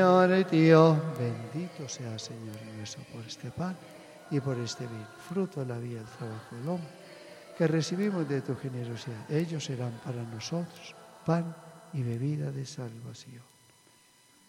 Señor Dios, bendito sea Señor nuestro por este pan y por este vino, fruto de la vida del trabajo del hombre, que recibimos de tu generosidad. Ellos serán para nosotros pan y bebida de salvación.